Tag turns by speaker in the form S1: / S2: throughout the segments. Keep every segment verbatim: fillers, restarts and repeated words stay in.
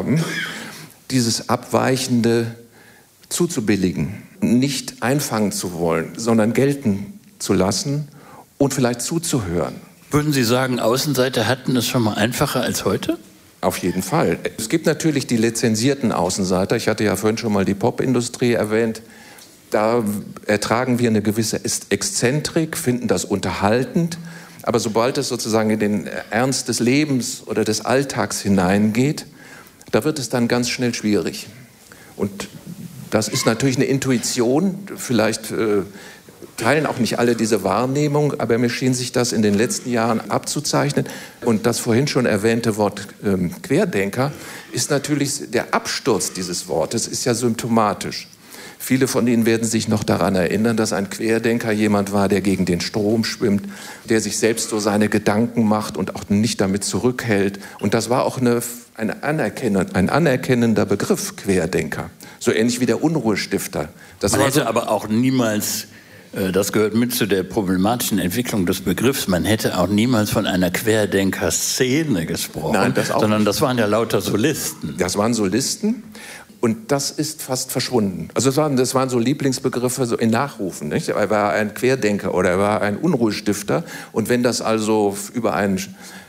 S1: haben, dieses Abweichende zuzubilligen, nicht einfangen zu wollen, sondern gelten zu lassen und vielleicht zuzuhören.
S2: Würden Sie sagen, Außenseiter hatten es schon mal einfacher als heute?
S1: Auf jeden Fall. Es gibt natürlich die lizenzierten Außenseiter. Ich hatte ja vorhin schon mal die Popindustrie erwähnt. Da ertragen wir eine gewisse Exzentrik, finden das unterhaltend. Aber sobald es sozusagen in den Ernst des Lebens oder des Alltags hineingeht, da wird es dann ganz schnell schwierig. Und das ist natürlich eine Intuition. Vielleicht äh, teilen auch nicht alle diese Wahrnehmung, aber mir schien sich das in den letzten Jahren abzuzeichnen. Und das vorhin schon erwähnte Wort ähm, Querdenker ist natürlich, der Absturz dieses Wortes ist ja symptomatisch. Viele von Ihnen werden sich noch daran erinnern, dass ein Querdenker jemand war, der gegen den Strom schwimmt, der sich selbst so seine Gedanken macht und auch nicht damit zurückhält. Und das war auch eine, eine anerkennen, ein anerkennender Begriff, Querdenker. So ähnlich wie der Unruhestifter. Das
S2: Man
S1: war
S2: hätte
S1: so,
S2: aber auch niemals, äh, das gehört mit zu der problematischen Entwicklung des Begriffs, man hätte auch niemals von einer Querdenker-Szene gesprochen,
S1: Nein, das auch
S2: sondern
S1: nicht.
S2: Das waren ja lauter Solisten.
S1: Das waren Solisten. Und das ist fast verschwunden. Also das waren, das waren so Lieblingsbegriffe so in Nachrufen. Nicht? Er war ein Querdenker oder er war ein Unruhestifter. Und wenn das also über einen,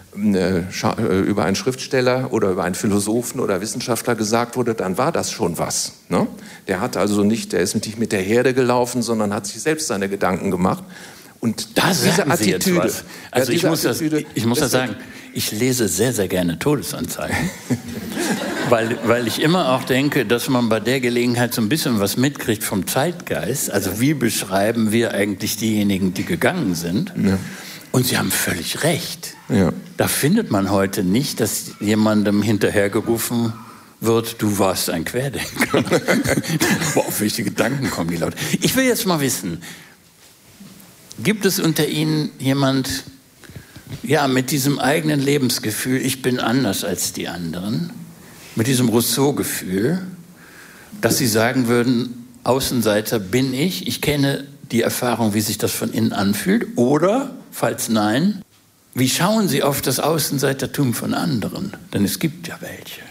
S1: äh, über einen Schriftsteller oder über einen Philosophen oder Wissenschaftler gesagt wurde, dann war das schon was. Ne? Der hat also nicht, der ist nicht mit der Herde gelaufen, sondern hat sich selbst seine Gedanken gemacht. Und
S2: da
S1: diese
S2: sagen Sie
S1: Attitüde,
S2: jetzt was. Also
S1: ja,
S2: ich muss,
S1: Attitüde,
S2: das, ich muss das sagen, ich lese sehr, sehr gerne Todesanzeigen. weil, weil ich immer auch denke, dass man bei der Gelegenheit so ein bisschen was mitkriegt vom Zeitgeist. Also wie beschreiben wir eigentlich diejenigen, die gegangen sind? Ja. Und Sie haben völlig recht. Ja. Da findet man heute nicht, dass jemandem hinterhergerufen wird, du warst ein Querdenker. Boah, auf welche Gedanken kommen die Leute? Ich will jetzt mal wissen, gibt es unter Ihnen jemand, ja, mit diesem eigenen Lebensgefühl, ich bin anders als die anderen, mit diesem Rousseau-Gefühl, dass Sie sagen würden, Außenseiter bin ich, ich kenne die Erfahrung, wie sich das von innen anfühlt, oder, falls nein, wie schauen Sie auf das Außenseitertum von anderen? Denn es gibt ja welche.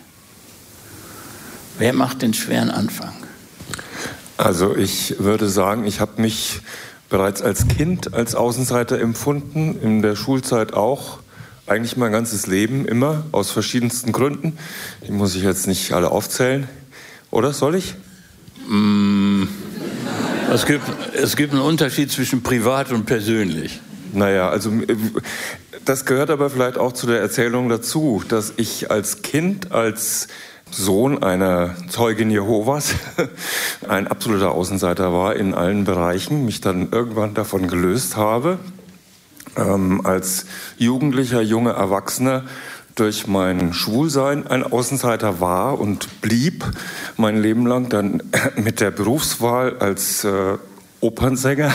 S2: Wer macht den schweren Anfang?
S3: Also ich würde sagen, ich habe mich bereits als Kind als Außenseiter empfunden, in der Schulzeit auch, eigentlich mein ganzes Leben immer, aus verschiedensten Gründen. Die muss ich jetzt nicht alle aufzählen. Oder soll ich?
S2: Mm, es gibt, es gibt einen Unterschied zwischen privat und persönlich.
S3: Naja, also das gehört aber vielleicht auch zu der Erzählung dazu, dass ich als Kind, als Sohn einer Zeugin Jehovas, ein absoluter Außenseiter war in allen Bereichen, mich dann irgendwann davon gelöst habe, ähm, als jugendlicher, junger Erwachsener durch mein Schwulsein ein Außenseiter war und blieb mein Leben lang, dann mit der Berufswahl als äh, Opernsänger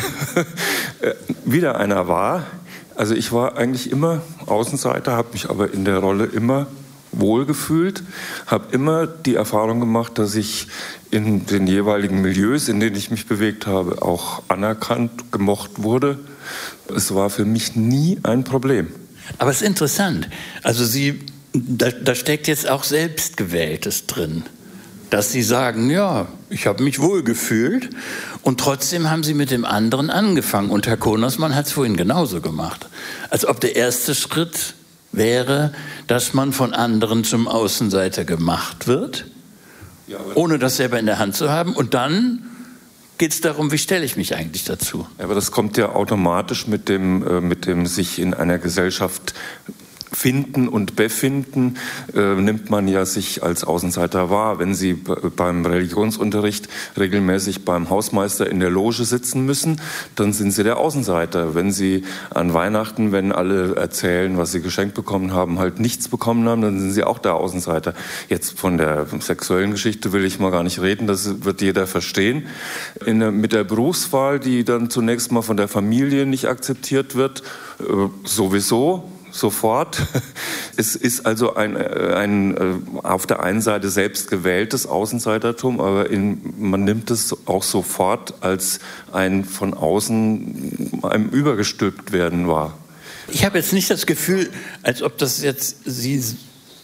S3: wieder einer war. Also ich war eigentlich immer Außenseiter, habe mich aber in der Rolle immer wohlgefühlt, habe immer die Erfahrung gemacht, dass ich in den jeweiligen Milieus, in denen ich mich bewegt habe, auch anerkannt, gemocht wurde. Es war für mich nie ein Problem.
S2: Aber es ist interessant. Also Sie, da, da steckt jetzt auch Selbstgewähltes drin. Dass Sie sagen, ja, ich habe mich wohlgefühlt und trotzdem haben Sie mit dem anderen angefangen. Und Herr Konersmann hat es vorhin genauso gemacht. Als ob der erste Schritt wäre, dass man von anderen zum Außenseiter gemacht wird, ja, ohne das selber in der Hand zu haben. Und dann geht es darum, wie stelle ich mich eigentlich dazu?
S3: Ja, aber das kommt ja automatisch mit dem, äh, mit dem sich in einer Gesellschaft finden und befinden, äh, nimmt man ja sich als Außenseiter wahr. Wenn Sie b- beim Religionsunterricht regelmäßig beim Hausmeister in der Loge sitzen müssen, dann sind Sie der Außenseiter. Wenn Sie an Weihnachten, wenn alle erzählen, was sie geschenkt bekommen haben, halt nichts bekommen haben, dann sind Sie auch der Außenseiter. Jetzt von der sexuellen Geschichte will ich mal gar nicht reden, das wird jeder verstehen. In der, mit der Berufswahl, die dann zunächst mal von der Familie nicht akzeptiert wird, äh, sowieso, sofort. Es ist also ein, ein auf der einen Seite selbst gewähltes Außenseitertum, aber in, man nimmt es auch sofort als ein von außen einem übergestülpt werden wahr.
S2: Ich habe jetzt nicht das Gefühl, als ob das jetzt Sie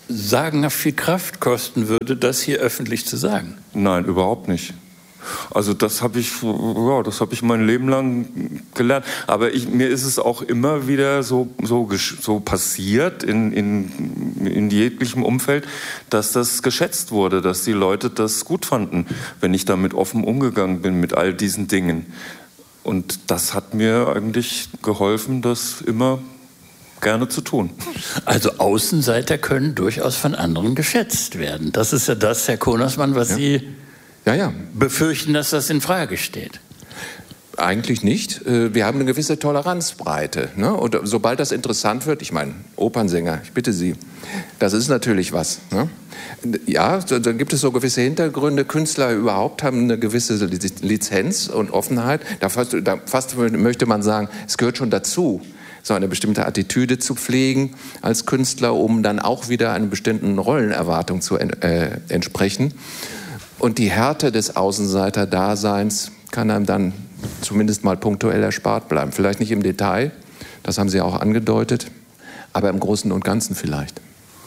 S2: sagenhaft viel Kraft kosten würde, das hier öffentlich zu sagen.
S3: Nein, überhaupt nicht. Also das habe ich, ja, das habe ich mein Leben lang gelernt. Aber ich, mir ist es auch immer wieder so, so, so passiert in, in, in jeglichem Umfeld, dass das geschätzt wurde, dass die Leute das gut fanden, wenn ich damit offen umgegangen bin mit all diesen Dingen. Und das hat mir eigentlich geholfen, das immer gerne zu tun.
S2: Also Außenseiter können durchaus von anderen geschätzt werden. Das ist ja das, Herr Konersmann, was ja. Sie ja, ja. befürchten, dass das in Frage steht.
S1: Eigentlich nicht. Wir haben eine gewisse Toleranzbreite. Ne? Und sobald das interessant wird, ich meine, Opernsänger, ich bitte Sie, das ist natürlich was. Ne? Ja, dann gibt es so gewisse Hintergründe. Künstler überhaupt haben eine gewisse Lizenz und Offenheit. Da fast, da fast möchte man sagen, es gehört schon dazu, so eine bestimmte Attitüde zu pflegen als Künstler, um dann auch wieder einer bestimmten Rollenerwartung zu äh, entsprechen. Und die Härte des Außenseiter-Daseins kann einem dann zumindest mal punktuell erspart bleiben. Vielleicht nicht im Detail, das haben Sie auch angedeutet, aber im Großen und Ganzen vielleicht.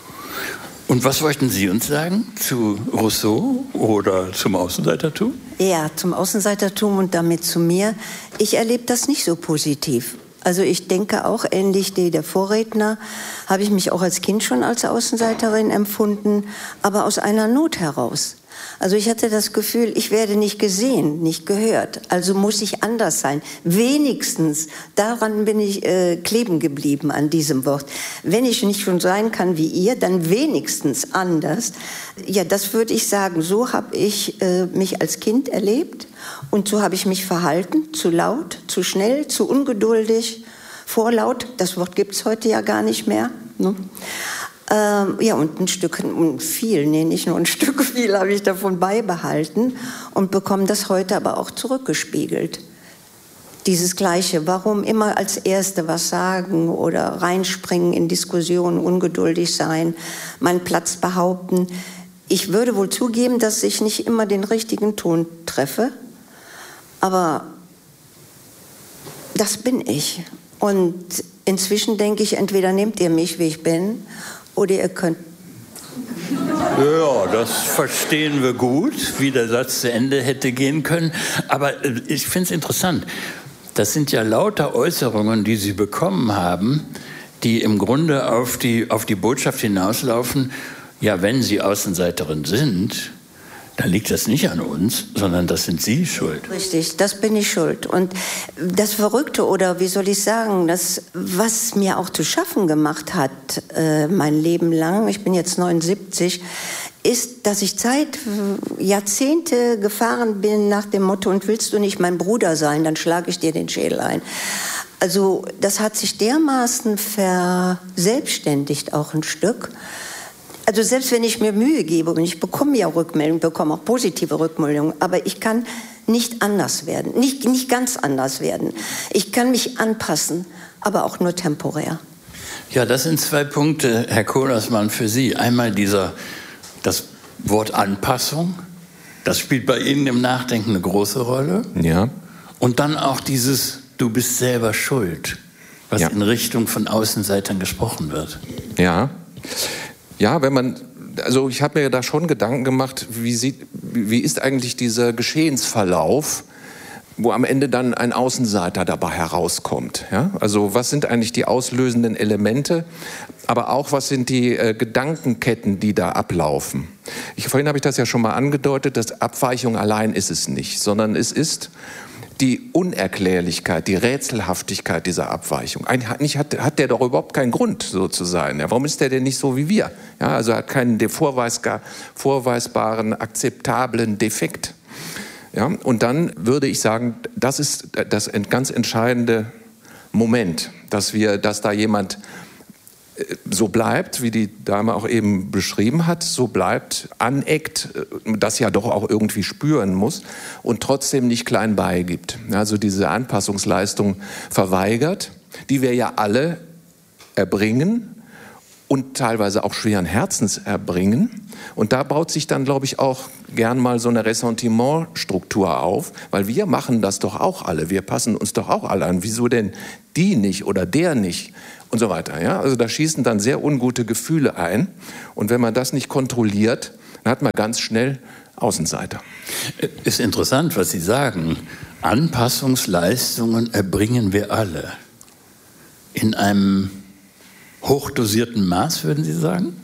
S2: Und was wollten Sie uns sagen zu Rousseau oder zum Außenseitertum?
S4: Ja, zum Außenseitertum und damit zu mir. Ich erlebe das nicht so positiv. Also ich denke auch, ähnlich wie der Vorredner, habe ich mich auch als Kind schon als Außenseiterin empfunden, aber aus einer Not heraus. Also ich hatte das Gefühl, ich werde nicht gesehen, nicht gehört. Also muss ich anders sein. Wenigstens, daran bin ich äh, kleben geblieben an diesem Wort. Wenn ich nicht schon sein kann wie ihr, dann wenigstens anders. Ja, das würde ich sagen. So habe ich äh, mich als Kind erlebt und so habe ich mich verhalten. Zu laut, zu schnell, zu ungeduldig, vorlaut. Das Wort gibt es heute ja gar nicht mehr. Ne? Ähm, ja, und ein Stück, viel, nee, nicht nur ein Stück, viel habe ich davon beibehalten und bekomme das heute aber auch zurückgespiegelt. Dieses Gleiche, warum immer als Erste was sagen oder reinspringen in Diskussionen, ungeduldig sein, meinen Platz behaupten. Ich würde wohl zugeben, dass ich nicht immer den richtigen Ton treffe, aber das bin ich. Und inzwischen denke ich, entweder nehmt ihr mich, wie ich bin, oder ihr könnt.
S2: Ja, das verstehen wir gut, wie der Satz zu Ende hätte gehen können. Aber ich finde es interessant. Das sind ja lauter Äußerungen, die Sie bekommen haben, die im Grunde auf die, auf die Botschaft hinauslaufen, ja, wenn Sie Außenseiterin sind, dann liegt das nicht an uns, sondern das sind Sie schuld.
S4: Richtig, das bin ich schuld. Und das Verrückte, oder wie soll ich sagen, das, was mir auch zu schaffen gemacht hat, äh, mein Leben lang, ich bin jetzt neunundsiebzig, ist, dass ich Zeit, Jahrzehnte gefahren bin nach dem Motto, und willst du nicht mein Bruder sein, dann schlage ich dir den Schädel ein. Also das hat sich dermaßen verselbstständigt auch ein Stück. Also selbst wenn ich mir Mühe gebe, und ich bekomme ja Rückmeldungen, bekomme auch positive Rückmeldungen, aber ich kann nicht anders werden, nicht, nicht ganz anders werden. Ich kann mich anpassen, aber auch nur temporär.
S2: Ja, das sind zwei Punkte, Herr Konersmann, für Sie. Einmal dieser, das Wort Anpassung, das spielt bei Ihnen im Nachdenken eine große Rolle.
S1: Ja.
S2: Und dann auch dieses, du bist selber schuld, was ja. in Richtung von Außenseitern gesprochen wird.
S1: Ja. Ja, wenn man, also ich habe mir da schon Gedanken gemacht, wie, sieht, wie ist eigentlich dieser Geschehensverlauf, wo am Ende dann ein Außenseiter dabei herauskommt. Ja? Also was sind eigentlich die auslösenden Elemente, aber auch was sind die äh, Gedankenketten, die da ablaufen. Ich, vorhin habe ich das ja schon mal angedeutet, dass Abweichung allein ist es nicht, sondern es ist die Unerklärlichkeit, die Rätselhaftigkeit dieser Abweichung. Eigentlich hat, hat der doch überhaupt keinen Grund, so zu sein. Ja, warum ist der denn nicht so wie wir? Ja, also hat keinen vorweisbaren, akzeptablen Defekt. Ja, und dann würde ich sagen, das ist das ganz entscheidende Moment, dass wir, dass da jemand so bleibt, wie die Dame auch eben beschrieben hat, so bleibt, aneckt, das ja doch auch irgendwie spüren muss und trotzdem nicht klein beigibt. Also diese Anpassungsleistung verweigert, die wir ja alle erbringen, und teilweise auch schweren Herzens erbringen. Und da baut sich dann, glaube ich, auch gern mal so eine Ressentimentstruktur auf, weil wir machen das doch auch alle, wir passen uns doch auch alle an. Wieso denn die nicht oder der nicht? Und so weiter. Ja? Also da schießen dann sehr ungute Gefühle ein. Und wenn man das nicht kontrolliert, dann hat man ganz schnell Außenseiter.
S2: Ist interessant, was Sie sagen. Anpassungsleistungen erbringen wir alle. In einem hochdosierten Maß, würden Sie sagen?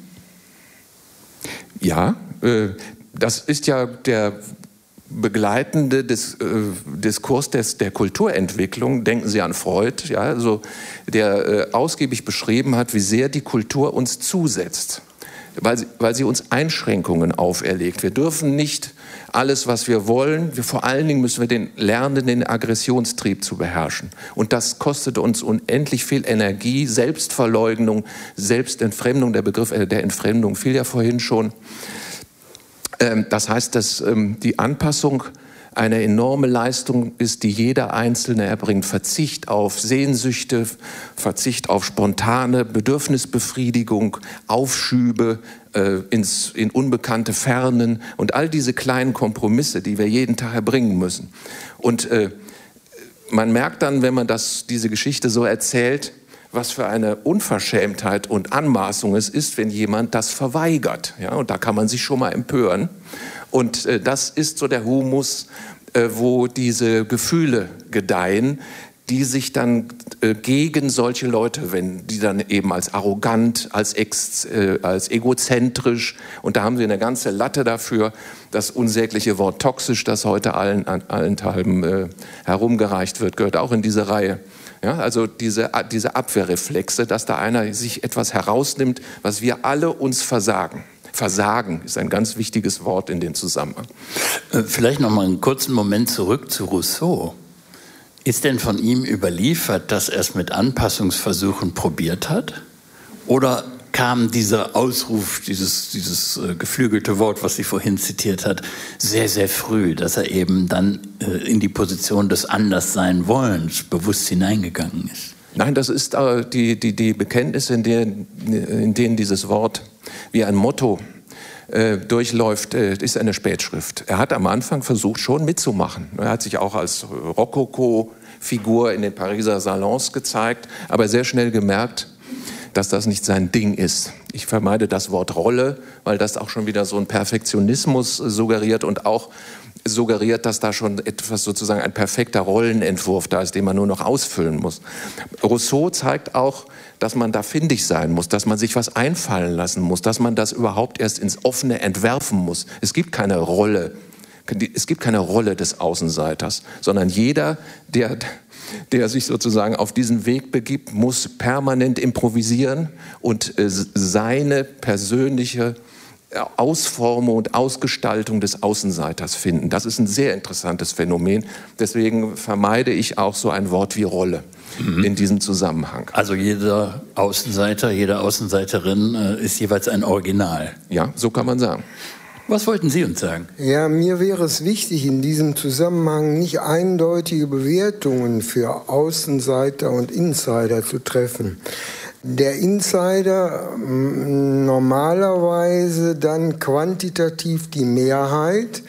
S1: Ja, äh, das ist ja der begleitende Dis, äh, Diskurs des, der Kulturentwicklung. Denken Sie an Freud, ja, also, der äh, ausgiebig beschrieben hat, wie sehr die Kultur uns zusetzt, weil sie, weil sie uns Einschränkungen auferlegt. Wir dürfen nicht alles, was wir wollen. Wir, vor allen Dingen müssen wir den lernen, den Aggressionstrieb zu beherrschen. Und das kostet uns unendlich viel Energie, Selbstverleugnung, Selbstentfremdung. Der Begriff der Entfremdung fiel ja vorhin schon. Das heißt, dass die Anpassung eine enorme Leistung ist, die jeder Einzelne erbringt. Verzicht auf Sehnsüchte, Verzicht auf spontane Bedürfnisbefriedigung, Aufschübe äh, ins, in unbekannte Fernen und all diese kleinen Kompromisse, die wir jeden Tag erbringen müssen. Und äh, man merkt dann, wenn man das, diese Geschichte so erzählt, was für eine Unverschämtheit und Anmaßung es ist, wenn jemand das verweigert. Ja, und da kann man sich schon mal empören. Und äh, das ist so der Humus, äh, wo diese Gefühle gedeihen, die sich dann äh, gegen solche Leute wenden, die dann eben als arrogant, als, ex, äh, als egozentrisch, und da haben sie eine ganze Latte dafür, das unsägliche Wort toxisch, das heute allen, allenthalben äh, herumgereicht wird, gehört auch in diese Reihe. Ja, also diese, diese Abwehrreflexe, dass da einer sich etwas herausnimmt, was wir alle uns versagen. Versagen ist ein ganz wichtiges Wort in dem Zusammenhang.
S2: Vielleicht noch mal einen kurzen Moment zurück zu Rousseau. Ist denn von ihm überliefert, dass er es mit Anpassungsversuchen probiert hat? Oder kam dieser Ausruf, dieses, dieses äh, geflügelte Wort, was Sie vorhin zitiert hat, sehr, sehr früh, dass er eben dann äh, in die Position des Anderssein-Wollens bewusst hineingegangen ist?
S1: Nein, das ist äh, die, die, die Bekenntnisse, in denen, in denen dieses Wort wie ein Motto äh, durchläuft, äh, ist eine Spätschrift. Er hat am Anfang versucht, schon mitzumachen. Er hat sich auch als Rokoko-Figur in den Pariser Salons gezeigt, aber sehr schnell gemerkt, dass das nicht sein Ding ist. Ich vermeide das Wort Rolle, weil das auch schon wieder so einen Perfektionismus suggeriert und auch suggeriert, dass da schon etwas sozusagen ein perfekter Rollenentwurf da ist, den man nur noch ausfüllen muss. Rousseau zeigt auch, dass man da findig sein muss, dass man sich was einfallen lassen muss, dass man das überhaupt erst ins Offene entwerfen muss. Es gibt keine Rolle, es gibt keine Rolle des Außenseiters, sondern jeder, der der sich sozusagen auf diesen Weg begibt, muss permanent improvisieren und äh, seine persönliche Ausformung und Ausgestaltung des Außenseiters finden. Das ist ein sehr interessantes Phänomen. Deswegen vermeide ich auch so ein Wort wie Rolle mhm. in diesem Zusammenhang.
S2: Also jeder Außenseiter, jede Außenseiterin äh, ist jeweils ein Original.
S1: Ja, so kann man sagen.
S2: Was wollten Sie uns sagen?
S5: Ja, mir wäre es wichtig, in diesem Zusammenhang nicht eindeutige Bewertungen für Außenseiter und Insider zu treffen. Der Insider normalerweise dann quantitativ die Mehrheit,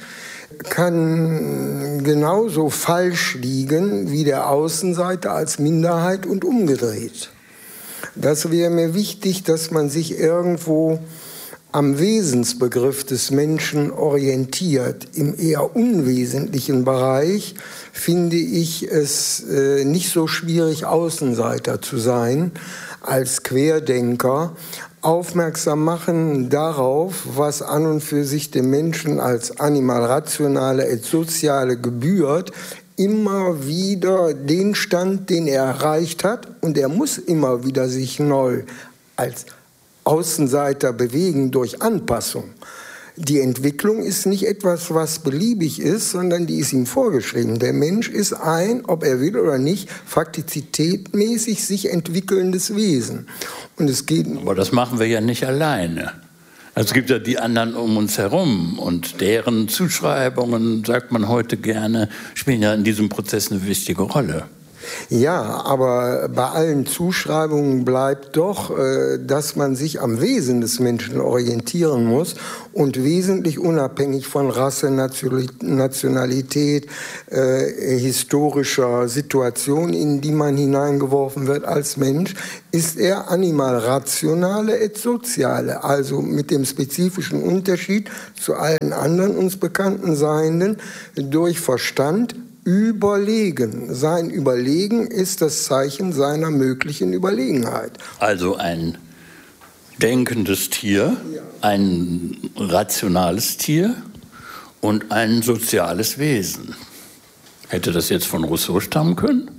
S5: kann genauso falsch liegen wie der Außenseiter als Minderheit und umgedreht. Das wäre mir wichtig, dass man sich irgendwo am Wesensbegriff des Menschen orientiert. Im eher unwesentlichen Bereich finde ich es äh, nicht so schwierig, Außenseiter zu sein, als Querdenker aufmerksam machen darauf, was an und für sich dem Menschen als animal-rationale et soziale gebührt, immer wieder den Stand, den er erreicht hat, und er muss immer wieder sich neu als Außenseiter bewegen durch Anpassung. Die Entwicklung ist nicht etwas, was beliebig ist, sondern die ist ihm vorgeschrieben. Der Mensch ist ein, ob er will oder nicht, faktizitätmäßig sich entwickelndes Wesen. Und es geht.
S2: Aber das machen wir ja nicht alleine. Also es gibt ja die anderen um uns herum und deren Zuschreibungen, sagt man heute gerne, spielen ja in diesem Prozess eine wichtige Rolle.
S5: Ja, aber bei allen Zuschreibungen bleibt doch, dass man sich am Wesen des Menschen orientieren muss und wesentlich unabhängig von Rasse, Nationalität, äh, historischer Situation, in die man hineingeworfen wird als Mensch, ist er animal rationale et soziale, also mit dem spezifischen Unterschied zu allen anderen uns bekannten Seienden durch Verstand überlegen. Sein Überlegen ist das Zeichen seiner möglichen Überlegenheit.
S2: Also ein denkendes Tier, ein rationales Tier und ein soziales Wesen. Hätte das jetzt von Rousseau stammen können?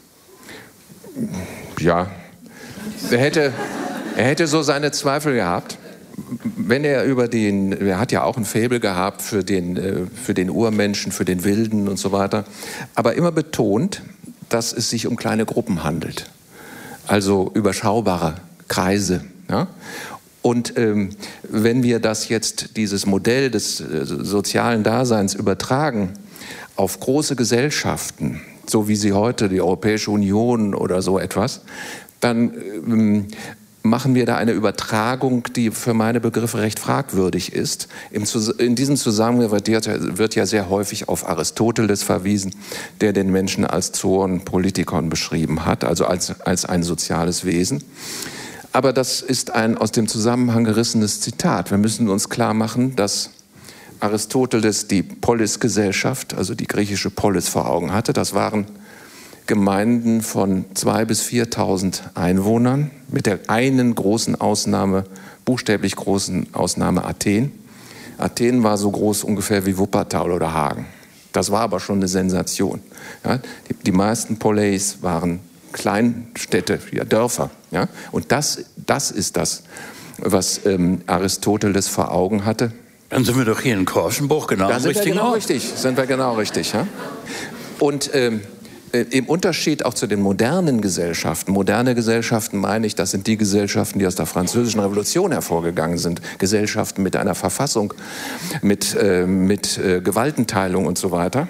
S1: Ja, er hätte, er hätte so seine Zweifel gehabt. Wenn er über den, er hat ja auch ein Faible gehabt für den, für den Urmenschen, für den Wilden und so weiter, aber immer betont, dass es sich um kleine Gruppen handelt, also überschaubare Kreise. Ja? Und ähm, wenn wir das jetzt, dieses Modell des äh, sozialen Daseins übertragen auf große Gesellschaften, so wie sie heute die Europäische Union oder so etwas, dann ähm, machen wir da eine Übertragung, die für meine Begriffe recht fragwürdig ist. In diesem Zusammenhang wird ja sehr häufig auf Aristoteles verwiesen, der den Menschen als Zoon Politikon beschrieben hat, also als, als ein soziales Wesen. Aber das ist ein aus dem Zusammenhang gerissenes Zitat. Wir müssen uns klar machen, dass Aristoteles die Polisgesellschaft, also die griechische Polis, vor Augen hatte. Das waren Gemeinden von zweitausend bis viertausend Einwohnern, mit der einen großen Ausnahme, buchstäblich großen Ausnahme Athen. Athen war so groß ungefähr wie Wuppertal oder Hagen. Das war aber schon eine Sensation. Ja, die, die meisten Poleis waren Kleinstädte, ja, Dörfer. Ja? Und das, das ist das, was ähm, Aristoteles vor Augen hatte.
S2: Dann sind wir doch hier in Korschenbruch genau
S1: da
S2: am richtigen
S1: genau
S2: Ort.
S1: Richtig, sind wir genau richtig. Ja? Und ähm, im Unterschied auch zu den modernen Gesellschaften, moderne Gesellschaften meine ich, das sind die Gesellschaften, die aus der Französischen Revolution hervorgegangen sind, Gesellschaften mit einer Verfassung, mit, äh, mit äh, Gewaltenteilung und so weiter.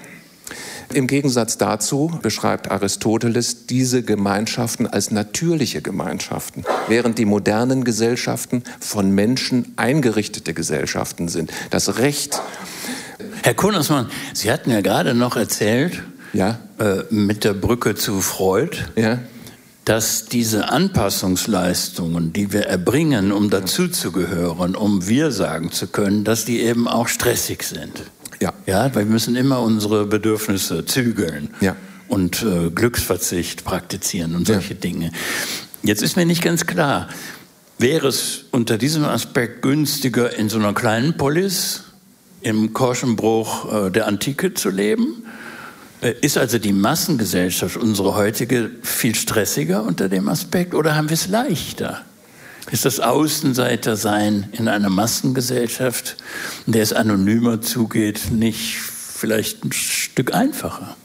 S1: Im Gegensatz dazu beschreibt Aristoteles diese Gemeinschaften als natürliche Gemeinschaften, während die modernen Gesellschaften von Menschen eingerichtete Gesellschaften sind. Das Recht.
S2: Herr Kunnersmann, Sie hatten ja gerade noch erzählt,
S1: ja?
S2: äh, mit der Brücke zu Freud,
S1: ja?
S2: dass diese Anpassungsleistungen, die wir erbringen, um dazuzugehören, um wir sagen zu können, dass die eben auch stressig sind.
S1: Ja.
S2: Ja, weil wir müssen immer unsere Bedürfnisse zügeln
S1: ja.
S2: und äh, Glücksverzicht praktizieren und solche ja. Dinge. Jetzt ist mir nicht ganz klar, wäre es unter diesem Aspekt günstiger, in so einer kleinen Polis im Korschenbruch äh, der Antike zu leben? Äh, ist also die Massengesellschaft, unsere heutige, viel stressiger unter dem Aspekt oder haben wir es leichter? Ist das Außenseitersein in einer Massengesellschaft, in der es anonymer zugeht, nicht vielleicht ein Stück einfacher?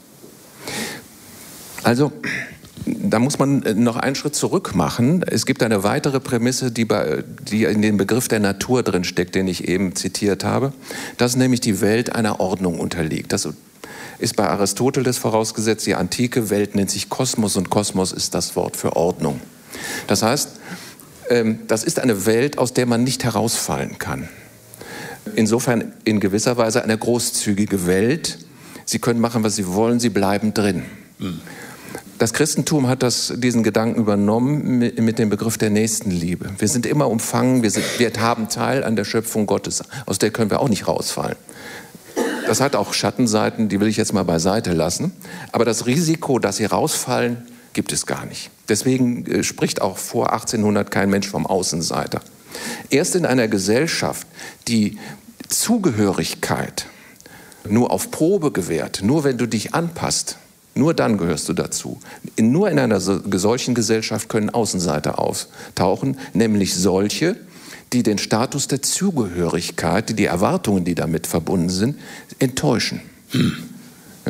S1: Also, da muss man noch einen Schritt zurück machen. Es gibt eine weitere Prämisse, die, bei, die in dem Begriff der Natur drin steckt, den ich eben zitiert habe, dass nämlich die Welt einer Ordnung unterliegt. Das ist bei Aristoteles vorausgesetzt. Die antike Welt nennt sich Kosmos und Kosmos ist das Wort für Ordnung. Das heißt, das ist eine Welt, aus der man nicht herausfallen kann. Insofern in gewisser Weise eine großzügige Welt. Sie können machen, was Sie wollen, Sie bleiben drin. Das Christentum hat das, diesen Gedanken übernommen mit, mit dem Begriff der Nächstenliebe. Wir sind immer umfangen, wir, sind, wir haben Teil an der Schöpfung Gottes, aus der können wir auch nicht rausfallen. Das hat auch Schattenseiten, die will ich jetzt mal beiseite lassen. Aber das Risiko, dass sie rausfallen, gibt es gar nicht. Deswegen äh, spricht auch vor achtzehnhundert kein Mensch vom Außenseiter. Erst in einer Gesellschaft, die Zugehörigkeit nur auf Probe gewährt, nur wenn du dich anpasst, nur dann gehörst du dazu. In, nur in einer so, solchen Gesellschaft können Außenseiter auftauchen, nämlich solche, die den Status der Zugehörigkeit, die, die Erwartungen, die damit verbunden sind, enttäuschen. Hm. Ja?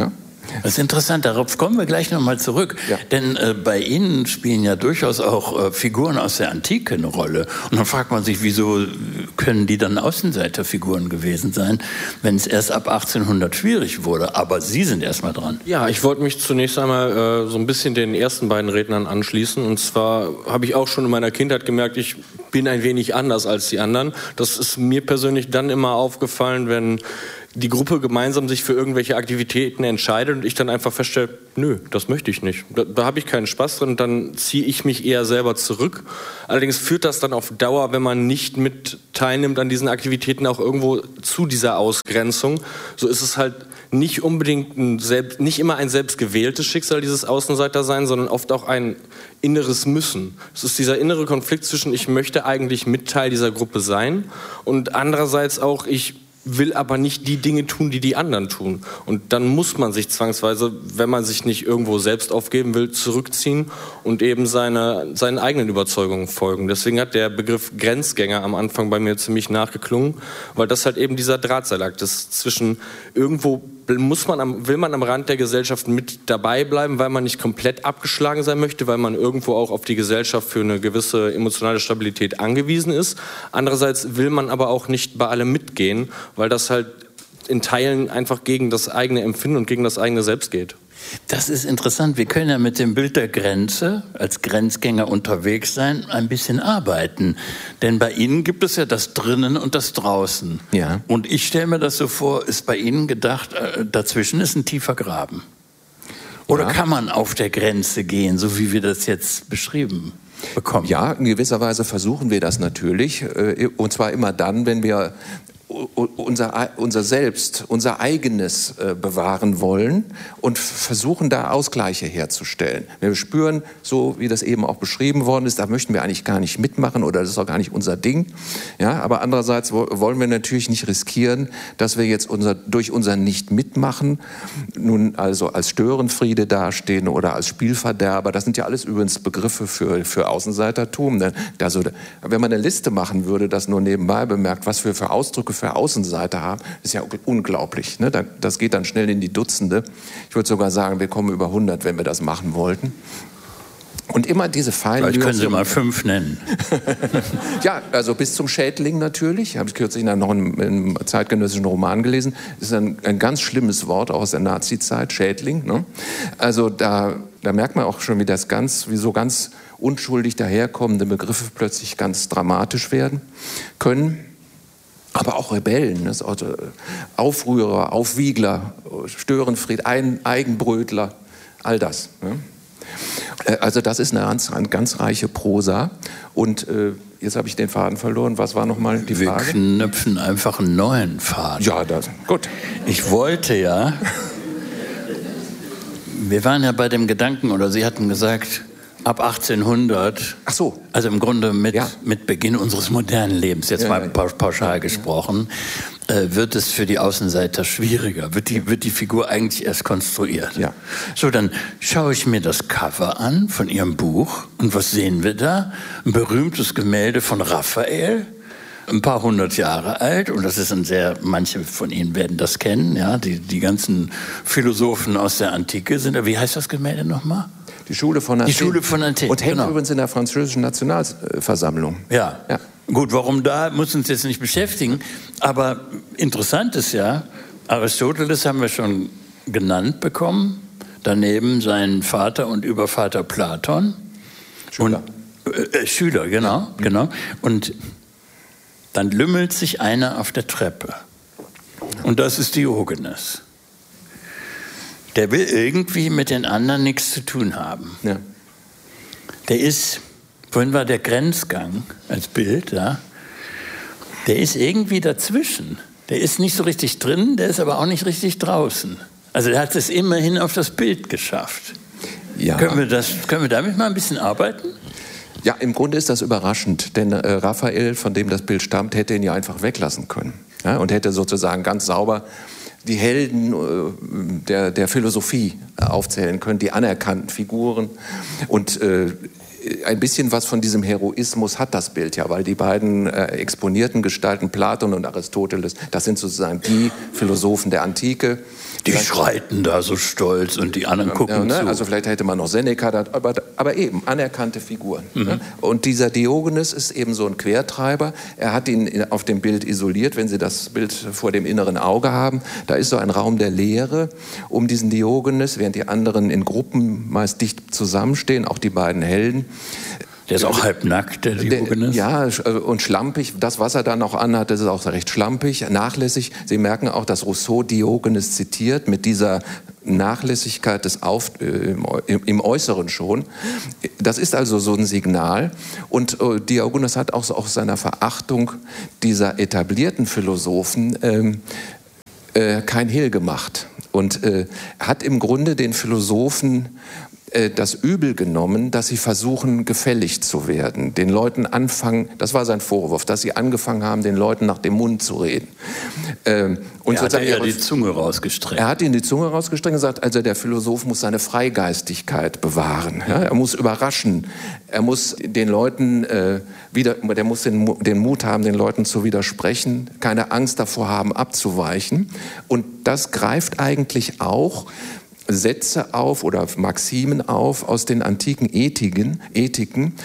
S2: Das ist interessant, darauf kommen wir gleich nochmal zurück. Ja. Denn äh, bei Ihnen spielen ja durchaus auch äh, Figuren aus der Antike eine Rolle. Und dann fragt man sich, wieso können die dann Außenseiterfiguren gewesen sein, wenn es erst ab achtzehnhundert schwierig wurde. Aber Sie sind erst mal dran.
S6: Ja, ich wollte mich zunächst einmal äh, so ein bisschen den ersten beiden Rednern anschließen. Und zwar habe ich auch schon in meiner Kindheit gemerkt, ich bin ein wenig anders als die anderen. Das ist mir persönlich dann immer aufgefallen, wenn die Gruppe gemeinsam sich für irgendwelche Aktivitäten entscheidet und ich dann einfach feststelle, nö, das möchte ich nicht. Da, da habe ich keinen Spaß drin, dann ziehe ich mich eher selber zurück. Allerdings führt das dann auf Dauer, wenn man nicht mit teilnimmt an diesen Aktivitäten, auch irgendwo zu dieser Ausgrenzung. So ist es halt nicht unbedingt ein selbst, nicht immer ein selbstgewähltes Schicksal, dieses Außenseitersein, sondern oft auch ein inneres Müssen. Es ist dieser innere Konflikt zwischen, ich möchte eigentlich mit Teil dieser Gruppe sein und andererseits auch, ich will aber nicht die Dinge tun, die die anderen tun. Und dann muss man sich zwangsweise, wenn man sich nicht irgendwo selbst aufgeben will, zurückziehen und eben seine, seinen eigenen Überzeugungen folgen. Deswegen hat der Begriff Grenzgänger am Anfang bei mir ziemlich nachgeklungen, weil das halt eben dieser Drahtseilakt ist zwischen irgendwo muss man am, will man am Rand der Gesellschaft mit dabei bleiben, weil man nicht komplett abgeschlagen sein möchte, weil man irgendwo auch auf die Gesellschaft für eine gewisse emotionale Stabilität angewiesen ist. Andererseits will man aber auch nicht bei allem mitgehen, weil das halt in Teilen einfach gegen das eigene Empfinden und gegen das eigene Selbst geht.
S2: Das ist interessant. Wir können ja mit dem Bild der Grenze als Grenzgänger unterwegs sein, ein bisschen arbeiten. Denn bei Ihnen gibt es ja das Drinnen und das Draußen. Ja. Und ich stelle mir das so vor, ist bei Ihnen gedacht, dazwischen ist ein tiefer Graben. Oder ja. Kann man auf der Grenze gehen, so wie wir das jetzt beschrieben bekommen?
S1: Ja, in gewisser Weise versuchen wir das natürlich. Und zwar immer dann, wenn wir unser, unser Selbst, unser Eigenes äh, bewahren wollen und versuchen, da Ausgleiche herzustellen. Wenn wir spüren, so wie das eben auch beschrieben worden ist, da möchten wir eigentlich gar nicht mitmachen oder das ist auch gar nicht unser Ding. Ja, aber andererseits wollen wir natürlich nicht riskieren, dass wir jetzt unser, durch unser Nicht-Mitmachen nun also als Störenfriede dastehen oder als Spielverderber. Das sind ja alles übrigens Begriffe für, für Außenseitertum. Also, wenn man eine Liste machen würde, das nur nebenbei bemerkt, was wir für Ausdrücke für Außenseiter haben, ist ja unglaublich. Ne? Das geht dann schnell in die Dutzende. Ich würde sogar sagen, wir kommen über hundert, wenn wir das machen wollten. Und immer diese feinen...
S2: Vielleicht können Sie mal fünf nennen.
S1: Ja, also bis zum Schädling natürlich. Habe ich kürzlich noch einen, einen zeitgenössischen Roman gelesen. Das ist ein, ein ganz schlimmes Wort auch aus der Nazi-Zeit, Schädling. Ne? Also da, da merkt man auch schon, wie das ganz, wie so ganz unschuldig daherkommende Begriffe plötzlich ganz dramatisch werden können. Aber auch Rebellen, das auch Aufrührer, Aufwiegler, Störenfried, ein Eigenbrötler, all das. Ne? Also das ist eine ganz, eine ganz reiche Prosa. Und äh, jetzt habe ich den Faden verloren. Was war nochmal die Frage?
S2: Wir knüpfen einfach einen neuen Faden.
S1: Ja, das, gut.
S2: Ich wollte ja, wir waren ja bei dem Gedanken, oder Sie hatten gesagt, ab achtzehnhundert,
S1: ach so.
S2: Also im Grunde mit, ja. mit Beginn unseres modernen Lebens, jetzt ja, mal ja. pauschal gesprochen, äh, wird es für die Außenseiter schwieriger, wird die, wird die Figur eigentlich erst konstruiert. Ja. So, dann schaue ich mir das Cover an von Ihrem Buch und was sehen wir da? Ein berühmtes Gemälde von Raphael, ein paar hundert Jahre alt, und das ist ein sehr, manche von Ihnen werden das kennen, ja, die, die ganzen Philosophen aus der Antike sind, wie heißt das Gemälde nochmal?
S1: Die Schule von Athen.
S2: Die Schule von Athen.
S1: Und hängt
S2: genau.
S1: übrigens in der französischen Nationalversammlung.
S2: Ja. ja. Gut, warum da, muss uns jetzt nicht beschäftigen. Aber interessant ist ja, Aristoteles haben wir schon genannt bekommen. Daneben seinen Vater und Übervater Platon.
S1: Schüler.
S2: Und, äh, Schüler, genau, ja. genau. Und dann lümmelt sich einer auf der Treppe. Und das ist Diogenes. Der will irgendwie mit den anderen nichts zu tun haben. Ja. Der ist, vorhin war der Grenzgang als Bild, ja, der ist irgendwie dazwischen. Der ist nicht so richtig drin, der ist aber auch nicht richtig draußen. Also der hat es immerhin auf das Bild geschafft. Ja. Können wir das, können wir damit mal ein bisschen arbeiten?
S1: Ja, im Grunde ist das überraschend, denn äh, Raphael, von dem das Bild stammt, hätte ihn ja einfach weglassen können. Ja, und hätte sozusagen ganz sauber die Helden äh, der, der Philosophie aufzählen können, die anerkannten Figuren. Und äh, ein bisschen was von diesem Heroismus hat das Bild ja, weil die beiden äh, exponierten Gestalten, Platon und Aristoteles, das sind sozusagen die Philosophen der Antike.
S2: Die schreiten da so stolz und die anderen gucken
S1: ja, ne?
S2: zu.
S1: Also vielleicht hätte man noch Seneca, da, aber, aber eben anerkannte Figuren. Mhm. Ne? Und dieser Diogenes ist eben so ein Quertreiber. Er hat ihn in, auf dem Bild isoliert, wenn Sie das Bild vor dem inneren Auge haben. Da ist so ein Raum der Leere um diesen Diogenes, während die anderen in Gruppen meist dicht zusammenstehen, auch die beiden Helden.
S2: Der ist auch halbnackt, der Diogenes.
S1: Ja, und schlampig. Das, was er da noch anhat, das ist auch recht schlampig, nachlässig. Sie merken auch, dass Rousseau Diogenes zitiert mit dieser Nachlässigkeit des Auf, äh, im, im Äußeren schon. Das ist also so ein Signal. Und äh, Diogenes hat auch so aus seiner Verachtung dieser etablierten Philosophen ähm, äh, kein Hehl gemacht. Und äh, hat im Grunde den Philosophen das Übel genommen, dass sie versuchen, gefällig zu werden, den Leuten anfangen, das war sein Vorwurf, dass sie angefangen haben, den Leuten nach dem Mund zu reden. Ähm, und
S2: er hat ja die Zunge rausgestreckt.
S1: Er hat ihnen die Zunge rausgestreckt und gesagt, also der Philosoph muss seine Freigeistigkeit bewahren. Ja? Er muss überraschen. Er muss den Leuten äh, wieder, der muss den, den Mut haben, den Leuten zu widersprechen, keine Angst davor haben, abzuweichen. Und das greift eigentlich auch Sätze auf oder Maximen auf aus den antiken Ethiken. Ethiken.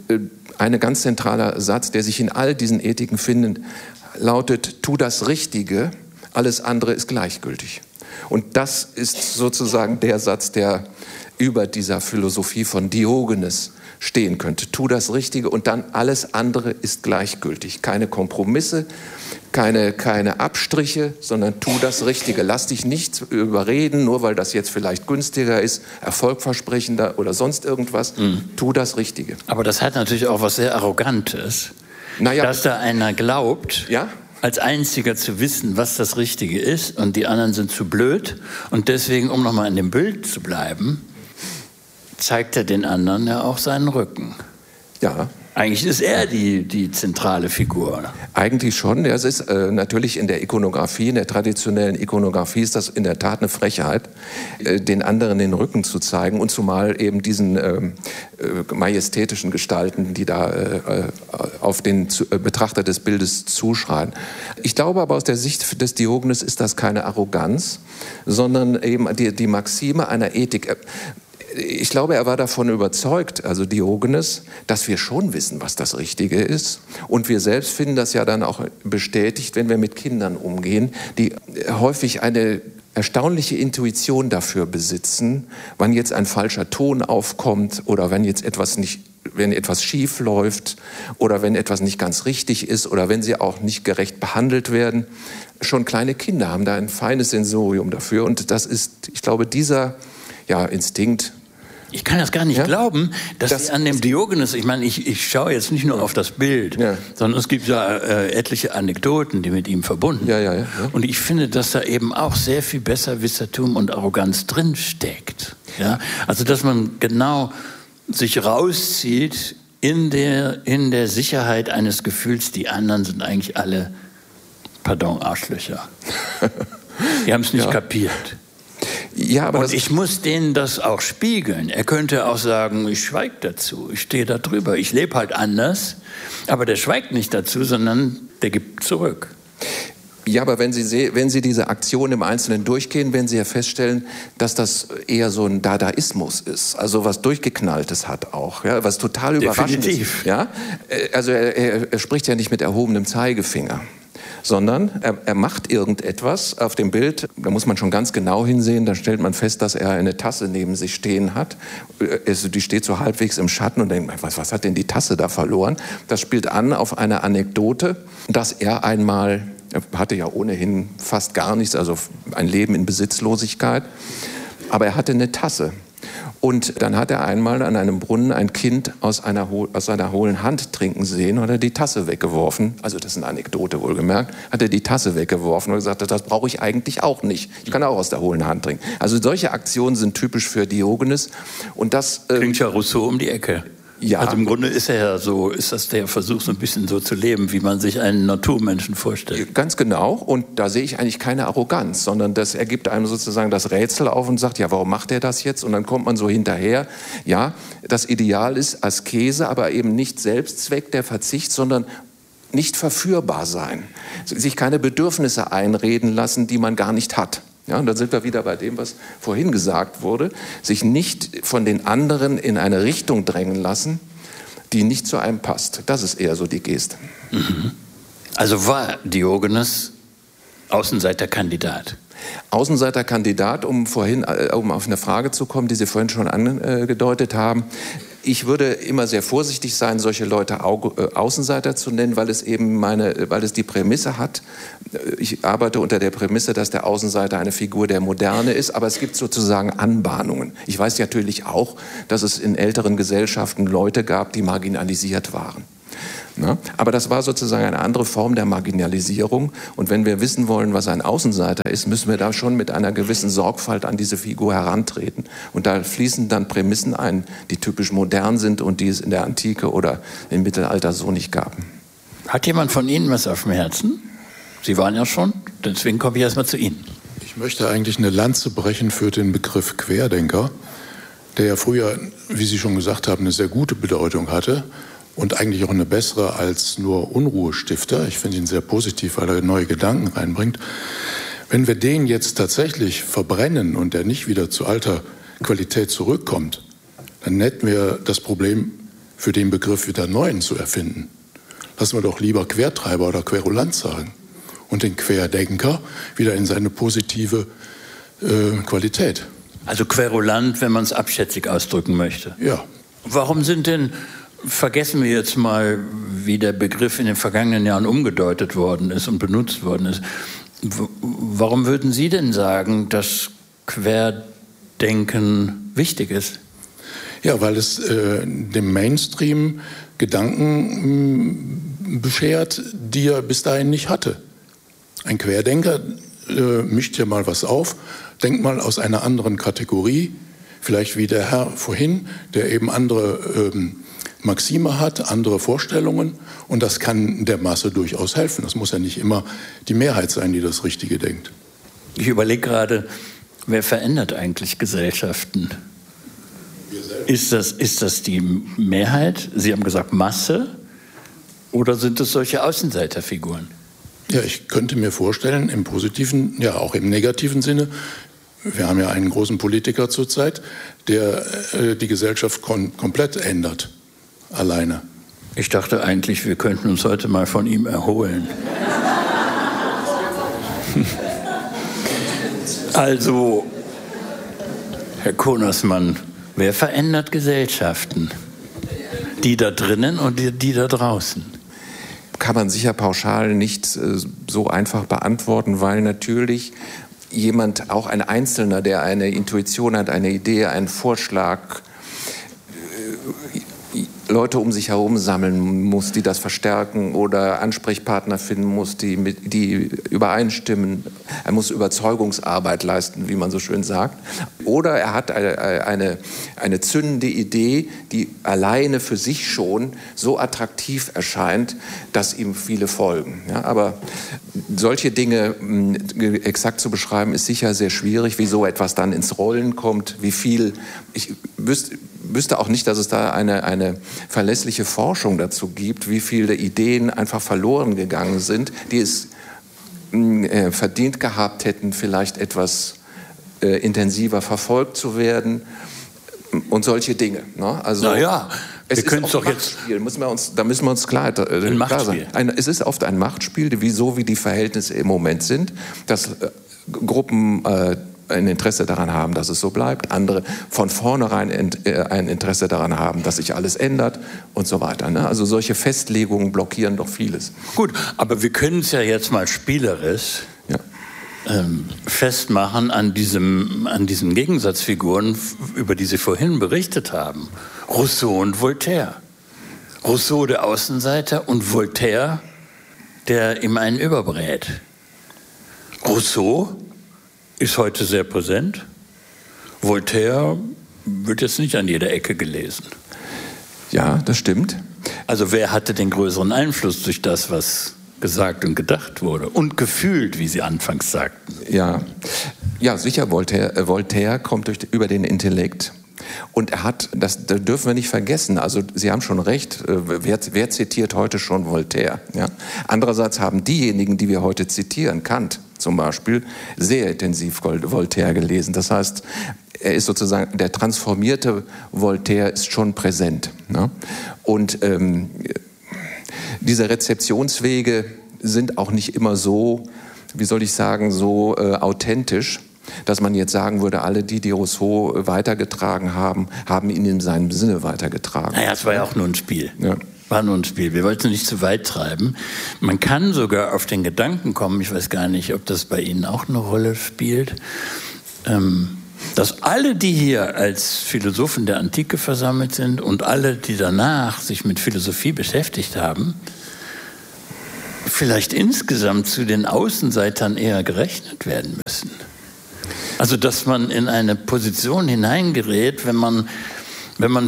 S1: Ein ganz zentraler Satz, der sich in all diesen Ethiken findet, lautet, tu das Richtige, alles andere ist gleichgültig. Und das ist sozusagen der Satz, der über dieser Philosophie von Diogenes stehen könnte. Tu das Richtige und dann alles andere ist gleichgültig. Keine Kompromisse, keine, keine Abstriche, sondern tu das Richtige. Lass dich nicht überreden, nur weil das jetzt vielleicht günstiger ist, erfolgversprechender oder sonst irgendwas. Mhm. Tu das Richtige.
S2: Aber das hat natürlich auch was sehr Arrogantes, naja, dass da einer glaubt, ja? als Einziger zu wissen, was das Richtige ist und die anderen sind zu blöd. Und deswegen, um nochmal in dem Bild zu bleiben, zeigt er den anderen ja auch seinen Rücken.
S1: Ja.
S2: Eigentlich ist er die, die zentrale Figur.
S1: Eigentlich schon. Ja, es ist äh, natürlich in der Ikonografie, in der traditionellen Ikonografie ist das in der Tat eine Frechheit, äh, den anderen den Rücken zu zeigen und zumal eben diesen äh, äh, majestätischen Gestalten, die da äh, auf den zu, äh, Betrachter des Bildes zuschreien. Ich glaube aber aus der Sicht des Diogenes ist das keine Arroganz, sondern eben die, die Maxime einer Ethik. Ich glaube, er war davon überzeugt, also Diogenes, dass wir schon wissen, was das Richtige ist. Und wir selbst finden das ja dann auch bestätigt, wenn wir mit Kindern umgehen, die häufig eine erstaunliche Intuition dafür besitzen, wann jetzt ein falscher Ton aufkommt oder wenn jetzt etwas nicht, wenn etwas schief läuft oder wenn etwas nicht ganz richtig ist oder wenn sie auch nicht gerecht behandelt werden. Schon kleine Kinder haben da ein feines Sensorium dafür. Und das ist, ich glaube, dieser ja, Instinkt.
S2: Ich kann das gar nicht ja? glauben, dass das, an dem Diogenes, ich meine, ich, ich schaue jetzt nicht nur auf das Bild, ja. sondern es gibt ja äh, etliche Anekdoten, die mit ihm verbunden
S1: ja, ja, ja, ja.
S2: Und ich finde, dass da eben auch sehr viel Besserwissertum und Arroganz drinsteckt. Ja? Also, dass man genau sich rauszieht in der, in der Sicherheit eines Gefühls, die anderen sind eigentlich alle, pardon, Arschlöcher. Die haben es nicht ja. kapiert.
S1: Ja, aber
S2: und ich muss denen das auch spiegeln. Er könnte auch sagen, ich schweige dazu, ich stehe da drüber, ich lebe halt anders. Aber der schweigt nicht dazu, sondern der gibt zurück.
S1: Ja, aber wenn Sie, wenn Sie diese Aktion im Einzelnen durchgehen, werden Sie ja feststellen, dass das eher so ein Dadaismus ist, also was Durchgeknalltes hat auch, ja, was total überraschend ist. Ja? Also er, er, er spricht ja nicht mit erhobenem Zeigefinger, sondern er, er macht irgendetwas auf dem Bild, da muss man schon ganz genau hinsehen, da stellt man fest, dass er eine Tasse neben sich stehen hat. Also die steht so halbwegs im Schatten und denkt, was, was hat denn die Tasse da verloren? Das spielt an auf eine Anekdote, dass er einmal, er hatte ja ohnehin fast gar nichts, also ein Leben in Besitzlosigkeit, aber er hatte eine Tasse. Und dann hat er einmal an einem Brunnen ein Kind aus einer, aus einer hohlen Hand trinken sehen und hat er die Tasse weggeworfen. Also das ist eine Anekdote wohlgemerkt. Hat er die Tasse weggeworfen und gesagt, das brauche ich eigentlich auch nicht. Ich kann auch aus der hohlen Hand trinken. Also solche Aktionen sind typisch für Diogenes. Und das,
S2: klingt ja Rousseau um die Ecke.
S1: Ja.
S2: Also im Grunde ist er ja so, ist das der Versuch, so ein bisschen so zu leben, wie man sich einen Naturmenschen vorstellt.
S1: Ganz genau. Und da sehe ich eigentlich keine Arroganz, sondern das ergibt einem sozusagen das Rätsel auf und sagt, ja, warum macht er das jetzt? Und dann kommt man so hinterher. Ja, das Ideal ist Askese, aber eben nicht Selbstzweck, der Verzicht, sondern nicht verführbar sein. Sich keine Bedürfnisse einreden lassen, die man gar nicht hat. Ja, und dann sind wir wieder bei dem, was vorhin gesagt wurde, sich nicht von den anderen in eine Richtung drängen lassen, die nicht zu einem passt. Das ist eher so die Geste.
S2: Mhm. Also war Diogenes Außenseiterkandidat?
S1: Außenseiterkandidat, um vorhin, um auf eine Frage zu kommen, die Sie vorhin schon angedeutet haben. Ich würde immer sehr vorsichtig sein, solche Leute Außenseiter zu nennen, weil es eben meine, weil es die Prämisse hat. Ich arbeite unter der Prämisse, dass der Außenseiter eine Figur der Moderne ist, aber es gibt sozusagen Anbahnungen. Ich weiß natürlich auch, dass es in älteren Gesellschaften Leute gab, die marginalisiert waren. Na, aber das war sozusagen eine andere Form der Marginalisierung. Und wenn wir wissen wollen, was ein Außenseiter ist, müssen wir da schon mit einer gewissen Sorgfalt an diese Figur herantreten. Und da fließen dann Prämissen ein, die typisch modern sind und die es in der Antike oder im Mittelalter so nicht gab.
S2: Hat jemand von Ihnen was auf dem Herzen? Sie waren ja schon, deswegen komme ich erstmal zu Ihnen.
S7: Ich möchte eigentlich eine Lanze brechen für den Begriff Querdenker, der ja früher, wie Sie schon gesagt haben, eine sehr gute Bedeutung hatte. Und eigentlich auch eine bessere als nur Unruhestifter. Ich finde ihn sehr positiv, weil er neue Gedanken reinbringt. Wenn wir den jetzt tatsächlich verbrennen und der nicht wieder zu alter Qualität zurückkommt, dann hätten wir das Problem, für den Begriff wieder neuen zu erfinden. Lassen wir doch lieber Quertreiber oder Querulant sagen und den Querdenker wieder in seine positive äh, Qualität.
S2: Also Querulant, wenn man es abschätzig ausdrücken möchte.
S7: Ja.
S2: Warum sind denn Vergessen wir jetzt mal, wie der Begriff in den vergangenen Jahren umgedeutet worden ist und benutzt worden ist. Warum würden Sie denn sagen, dass Querdenken wichtig ist?
S7: Ja, weil es äh, dem Mainstream Gedanken mh, beschert, die er bis dahin nicht hatte. Ein Querdenker äh, mischt ja mal was auf, denkt mal aus einer anderen Kategorie, vielleicht wie der Herr vorhin, der eben andere ähm, Maxime hat, andere Vorstellungen, und das kann der Masse durchaus helfen. Das muss ja nicht immer die Mehrheit sein, die das Richtige denkt.
S2: Ich überlege gerade, wer verändert eigentlich Gesellschaften? Ist das, ist das die Mehrheit? Sie haben gesagt Masse, oder sind es solche Außenseiterfiguren?
S7: Ja, ich könnte mir vorstellen, im positiven, ja auch im negativen Sinne, wir haben ja einen großen Politiker zurzeit, der äh, die Gesellschaft kom- komplett ändert. Alleine.
S2: Ich dachte eigentlich, wir könnten uns heute mal von ihm erholen. Also, Herr Konersmann, wer verändert Gesellschaften? Die da drinnen und die, die da draußen?
S1: Kann man sicher pauschal nicht äh, so einfach beantworten, weil natürlich jemand, auch ein Einzelner, der eine Intuition hat, eine Idee, einen Vorschlag, äh, Leute um sich herum sammeln muss, die das verstärken, oder Ansprechpartner finden muss, die, mit, die übereinstimmen. Er muss Überzeugungsarbeit leisten, wie man so schön sagt. Oder er hat eine, eine, eine zündende Idee, die alleine für sich schon so attraktiv erscheint, dass ihm viele folgen. Ja, aber solche Dinge mh, exakt zu beschreiben, ist sicher sehr schwierig, wie so etwas dann ins Rollen kommt, wie viel. Ich wüsste, wüsste auch nicht, dass es da eine, eine verlässliche Forschung dazu gibt, wie viele Ideen einfach verloren gegangen sind, die es äh, verdient gehabt hätten, vielleicht etwas äh, intensiver verfolgt zu werden und solche Dinge. Ne? Also,
S2: Na ja,
S1: es
S2: wir können
S1: ist
S2: es doch
S1: ein
S2: jetzt...
S1: Machtspiel, müssen wir uns, da müssen wir uns klar, äh,
S2: ein
S1: klar
S2: Machtspiel.
S1: sein. Ein, es ist oft ein Machtspiel, wie so wie die Verhältnisse im Moment sind, dass äh, Gruppen äh, ein Interesse daran haben, dass es so bleibt, andere von vornherein ein Interesse daran haben, dass sich alles ändert und so weiter. Ne? Also solche Festlegungen blockieren doch vieles.
S2: Gut, aber wir können es ja jetzt mal spielerisch
S1: ja.
S2: ähm, festmachen an, diesem, an diesen Gegensatzfiguren, über die Sie vorhin berichtet haben. Rousseau und Voltaire. Rousseau der Außenseiter und Voltaire, der ihm einen überbrät. Rousseau ist heute sehr präsent. Voltaire wird jetzt nicht an jeder Ecke gelesen.
S1: Ja, das stimmt.
S2: Also wer hatte den größeren Einfluss durch das, was gesagt und gedacht wurde und gefühlt, wie Sie anfangs sagten?
S1: Ja, ja sicher, Voltaire, Voltaire kommt durch, über den Intellekt. Und er hat, das, das dürfen wir nicht vergessen, also Sie haben schon recht, wer, wer zitiert heute schon Voltaire? Ja? Andererseits haben diejenigen, die wir heute zitieren, Kant zum Beispiel, sehr intensiv Voltaire gelesen. Das heißt, er ist sozusagen, der transformierte Voltaire ist schon präsent. Ne? Und ähm, diese Rezeptionswege sind auch nicht immer so, wie soll ich sagen, so äh, authentisch, dass man jetzt sagen würde, alle die, die Rousseau weitergetragen haben, haben ihn in seinem Sinne weitergetragen.
S2: Naja, es war ja auch nur ein Spiel.
S1: Ja.
S2: War nur ein Spiel. Wir wollten es nicht zu weit treiben. Man kann sogar auf den Gedanken kommen, ich weiß gar nicht, ob das bei Ihnen auch eine Rolle spielt, ähm, dass alle, die hier als Philosophen der Antike versammelt sind und alle, die danach sich mit Philosophie beschäftigt haben, vielleicht insgesamt zu den Außenseitern eher gerechnet werden müssen. Also, dass man in eine Position hineingerät, wenn man, wenn man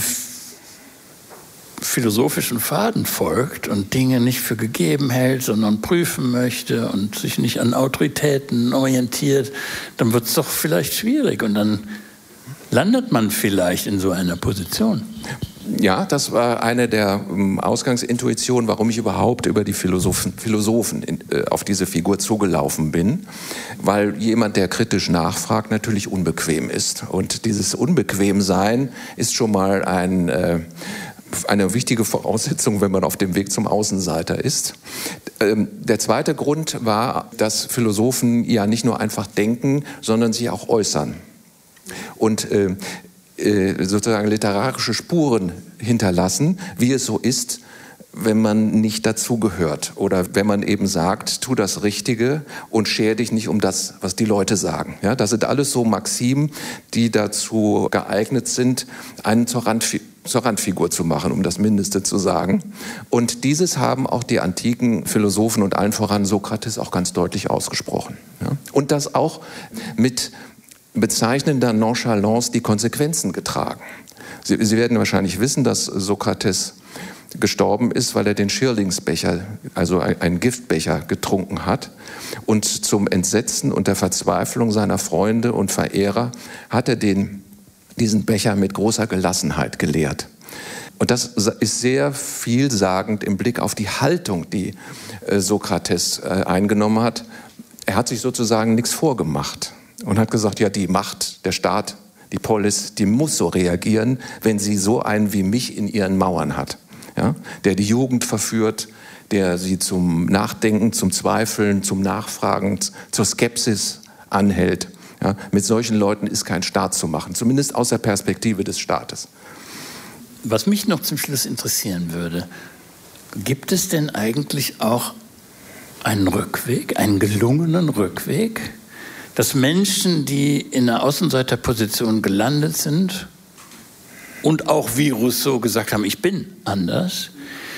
S2: philosophischen Faden folgt und Dinge nicht für gegeben hält, sondern prüfen möchte und sich nicht an Autoritäten orientiert, dann wird es doch vielleicht schwierig und dann landet man vielleicht in so einer Position.
S1: Ja, das war eine der ähm, Ausgangsintuitionen, warum ich überhaupt über die Philosophen, Philosophen in, äh, auf diese Figur zugelaufen bin, weil jemand, der kritisch nachfragt, natürlich unbequem ist. Und dieses Unbequemsein ist schon mal ein, äh, eine wichtige Voraussetzung, wenn man auf dem Weg zum Außenseiter ist. Ähm, der zweite Grund war, dass Philosophen ja nicht nur einfach denken, sondern sich auch äußern. Und äh, sozusagen literarische Spuren hinterlassen, wie es so ist, wenn man nicht dazugehört oder wenn man eben sagt, tu das Richtige und scher dich nicht um das, was die Leute sagen. Ja, das sind alles so Maximen, die dazu geeignet sind, einen zur, Randfi- zur Randfigur zu machen, um das Mindeste zu sagen. Und dieses haben auch die antiken Philosophen und allen voran Sokrates auch ganz deutlich ausgesprochen. Ja? Und das auch mit bezeichnender Nonchalance die Konsequenzen getragen. Sie, Sie werden wahrscheinlich wissen, dass Sokrates gestorben ist, weil er den Schirlingsbecher, also einen Giftbecher, getrunken hat. Und zum Entsetzen und der Verzweiflung seiner Freunde und Verehrer hat er den, diesen Becher mit großer Gelassenheit geleert. Und das ist sehr vielsagend im Blick auf die Haltung, die Sokrates eingenommen hat. Er hat sich sozusagen nichts vorgemacht. Und hat gesagt, ja, die Macht, der Staat, die Polis, die muss so reagieren, wenn sie so einen wie mich in ihren Mauern hat. Ja? Der die Jugend verführt, der sie zum Nachdenken, zum Zweifeln, zum Nachfragen, zur Skepsis anhält. Ja? Mit solchen Leuten ist kein Staat zu machen, zumindest aus der Perspektive des Staates.
S2: Was mich noch zum Schluss interessieren würde, gibt es denn eigentlich auch einen Rückweg, einen gelungenen Rückweg? Dass Menschen, die in einer Außenseiterposition gelandet sind und auch wie Rousseau gesagt haben, ich bin anders,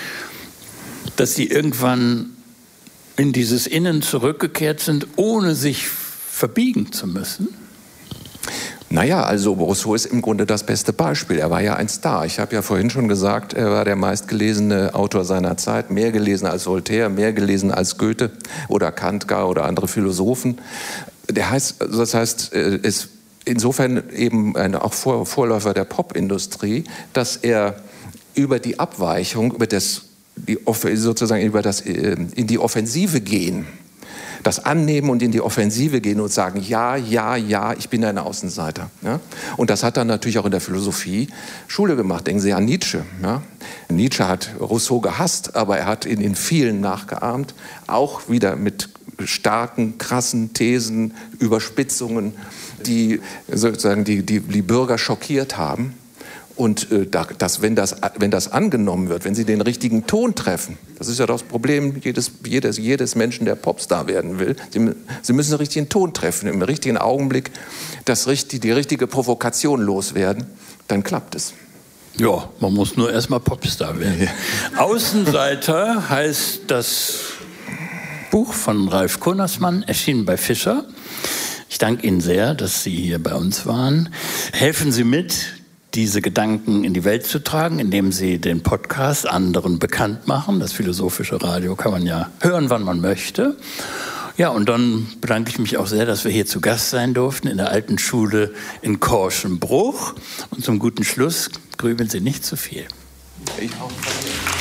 S2: dass sie irgendwann in dieses Innen zurückgekehrt sind, ohne sich verbiegen zu müssen?
S1: Naja, also Rousseau ist im Grunde das beste Beispiel. Er war ja ein Star. Ich habe ja vorhin schon gesagt, er war der meistgelesene Autor seiner Zeit, mehr gelesen als Voltaire, mehr gelesen als Goethe oder Kant gar oder andere Philosophen. Der heißt, das heißt, ist insofern eben ein auch Vor Vorläufer der Popindustrie, dass er über die Abweichung, über das, die, sozusagen über das in die Offensive gehen, das annehmen und in die Offensive gehen und sagen, ja, ja, ja, ich bin ein Außenseiter. Ja? Und das hat dann natürlich auch in der Philosophie Schule gemacht. Denken Sie an Nietzsche. Ja? Nietzsche hat Rousseau gehasst, aber er hat ihn in vielen nachgeahmt, auch wieder mit starken, krassen Thesen, Überspitzungen, die sozusagen die, die, die Bürger schockiert haben. Und äh, das, wenn, das, wenn das angenommen wird, wenn sie den richtigen Ton treffen, das ist ja das Problem jedes, jedes, jedes Menschen, der Popstar werden will, sie, sie müssen den richtigen Ton treffen, im richtigen Augenblick das, die richtige Provokation loswerden, dann klappt es.
S2: Ja, man muss nur erstmal Popstar werden. Ja. Außenseiter heißt das Buch von Ralf Konnersmann, erschienen bei Fischer. Ich danke Ihnen sehr, dass Sie hier bei uns waren. Helfen Sie mit, diese Gedanken in die Welt zu tragen, indem Sie den Podcast anderen bekannt machen. Das philosophische Radio kann man ja hören, wann man möchte. Ja, und dann bedanke ich mich auch sehr, dass wir hier zu Gast sein durften in der alten Schule in Korschenbruch. Und zum guten Schluss grübeln Sie nicht zu viel.
S1: Ich auch.